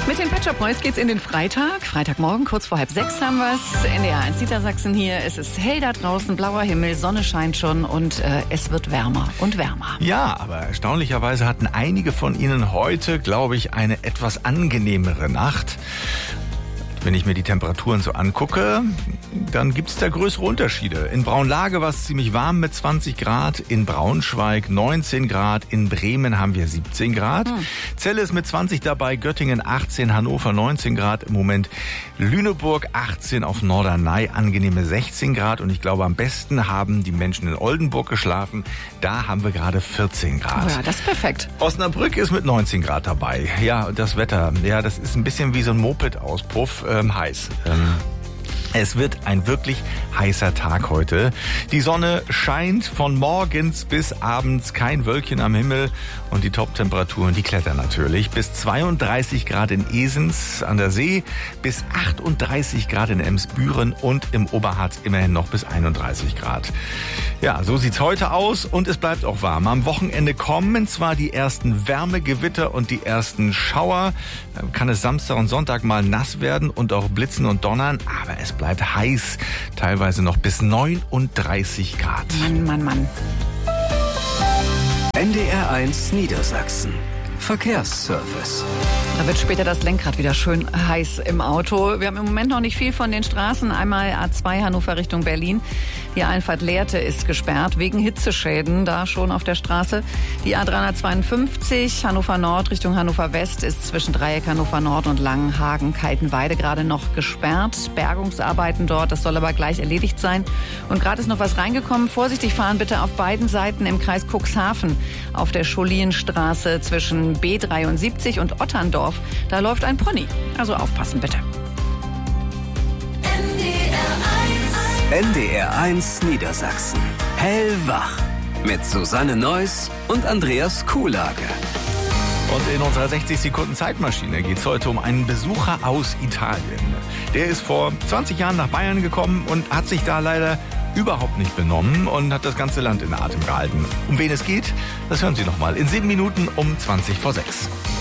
Mit den Pet Shop Boys geht's in den Freitag. Freitagmorgen, kurz vor 5:30 haben wir's. NDR 1 Niedersachsen hier. Es ist hell da draußen, blauer Himmel, Sonne scheint schon und es wird wärmer und wärmer. Ja, aber erstaunlicherweise hatten einige von Ihnen heute, glaube ich, eine etwas angenehmere Nacht. Wenn ich mir die Temperaturen so angucke, dann gibt es da größere Unterschiede. In Braunlage war es ziemlich warm mit 20 Grad, in Braunschweig 19 Grad, in Bremen haben wir 17 Grad. Celle ist mit 20 dabei, Göttingen 18, Hannover 19 Grad im Moment, Lüneburg 18, auf Norderney angenehme 16 Grad und ich glaube am besten haben die Menschen in Oldenburg geschlafen, da haben wir gerade 14 Grad. Oh ja, das ist perfekt. Osnabrück ist mit 19 Grad dabei. Ja, das Wetter, ja, das ist ein bisschen wie so ein Moped-Auspuff. Heiß. Es wird ein wirklich heißer Tag heute. Die Sonne scheint von morgens bis abends, kein Wölkchen am Himmel und die Top-Temperaturen, die klettern natürlich. Bis 32 Grad in Esens an der See, bis 38 Grad in Emsbüren und im Oberharz immerhin noch bis 31 Grad. Ja, so sieht's heute aus und es bleibt auch warm. Am Wochenende kommen zwar die ersten Wärmegewitter und die ersten Schauer, kann es Samstag und Sonntag mal nass werden und auch blitzen und donnern, aber es bleibt heiß, teilweise noch bis 39 Grad. Mann. NDR 1 Niedersachsen. Verkehrsservice. Da wird später das Lenkrad wieder schön heiß im Auto. Wir haben im Moment noch nicht viel von den Straßen. Einmal A2 Hannover Richtung Berlin. Die Einfahrt Lehrte ist gesperrt wegen Hitzeschäden da schon auf der Straße. Die A352 Hannover Nord Richtung Hannover West ist zwischen Dreieck Hannover Nord und Langenhagen-Kaltenweide gerade noch gesperrt. Bergungsarbeiten dort, das soll aber gleich erledigt sein. Und gerade ist noch was reingekommen. Vorsichtig fahren bitte auf beiden Seiten im Kreis Cuxhaven auf der Scholienstraße zwischen B73 und Otterndorf. Da läuft ein Pony. Also aufpassen bitte. NDR 1 Niedersachsen. Hellwach. Mit Susanne Neuss und Andreas Kuhlage. Und in unserer 60 Sekunden Zeitmaschine geht es heute um einen Besucher aus Italien. Der ist vor 20 Jahren nach Bayern gekommen und hat sich da leider überhaupt nicht benommen und hat das ganze Land in Atem gehalten. Um wen es geht, das hören Sie noch mal in 7 Minuten um 20 vor 6.